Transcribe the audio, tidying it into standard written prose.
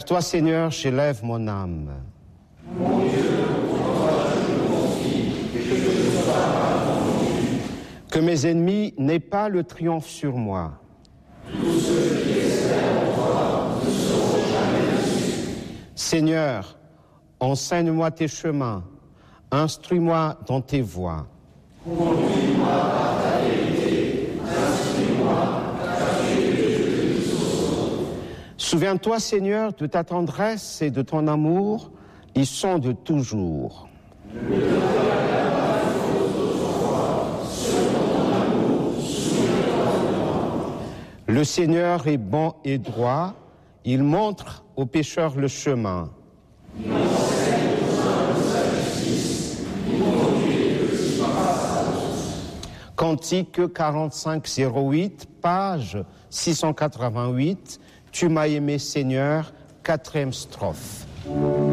toi, Seigneur, j'élève mon âme. Mon Dieu, en toi je me confie et je ne sois pas confondu. Que mes ennemis n'aient pas le triomphe sur moi. Tous ceux qui espèrent en toi ne seront jamais déçus. Seigneur, enseigne-moi tes chemins, instruis-moi dans tes voies. Conduis-moi par ta vérité, instruis-moi, car tu es le Dieu de tous. Souviens-toi, Seigneur, de ta tendresse et de ton amour, ils sont de toujours. Ne me regarde pas les fautes d'autrefois, selon ton amour, souviens-toi. Le Seigneur est bon et droit, il montre aux pécheurs le chemin. Il enseigne aux hommes sa justice, il conduit les petits pas à tous. Cantique 45-08, page 688, Tu m'as aimé, Seigneur, 4e strophe.